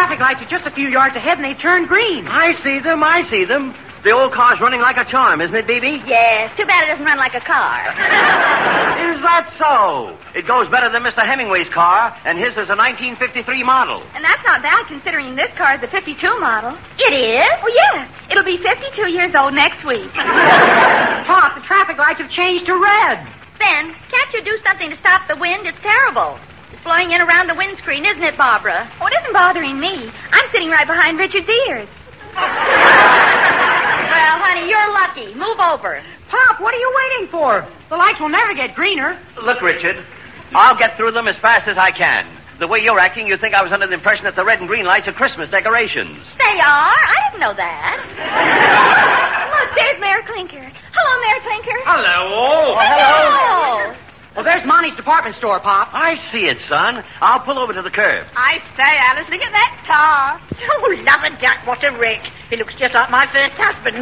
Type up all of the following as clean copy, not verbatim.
traffic lights are just a few yards ahead and they turn green. I see them. The old car's running like a charm, isn't it, Bibi? Yes, too bad it doesn't run like a car. Is that so? It goes better than Mr. Hemingway's car, and his is a 1953 model. And that's not bad considering this car is a 52 model. It is? Oh, yes. It'll be 52 years old next week. Pop, the traffic lights have changed to red. Ben, can't you do something to stop the wind? It's terrible. It's blowing in around the windscreen, isn't it, Barbara? Oh, it isn't bothering me. I'm sitting right behind Richard's ears. Well, honey, you're lucky. Move over. Pop, what are you waiting for? The lights will never get greener. Look, Richard, I'll get through them as fast as I can. The way you're acting, you'd think I was under the impression that the red and green lights are Christmas decorations. They are? I didn't know that. Look, there's Mayor Clinker. Hello, Mayor Clinker. Hello. Hello. Well, there's Monty's department store, Pop. I see it, son. I'll pull over to the curb. I say, Alice, look at that car. Oh, love a duck, what a wreck. He looks just like my first husband.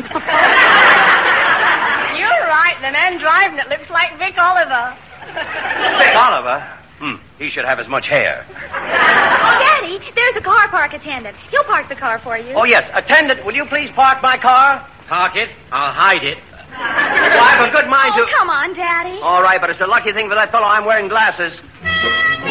You're right, the man driving it looks like Vic Oliver. Vic Oliver? He should have as much hair. Oh, Daddy, there's a car park attendant. He'll park the car for you. Oh, yes. Attendant, will you please park my car? Park it. I'll hide it. Well, I have a good mind Oh, to... come on, Daddy. All right, but it's a lucky thing for that fellow I'm wearing glasses.